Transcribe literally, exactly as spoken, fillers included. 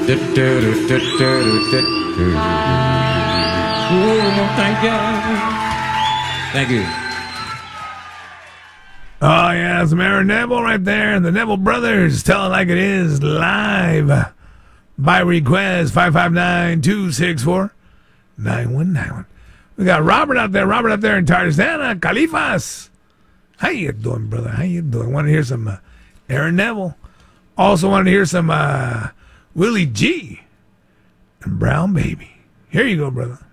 Thank you. Thank you. Oh, yeah, some Aaron Neville right there. The Neville Brothers, Tell It Like It Is, live by request, five five nine, two six four, nine one nine one. We got Robert out there, Robert out there in Tarzana, Califas. How you doing, brother? How you doing? Want to hear some uh, Aaron Neville? Also want to hear some uh, Willie G and Brown Baby. Here you go, brother.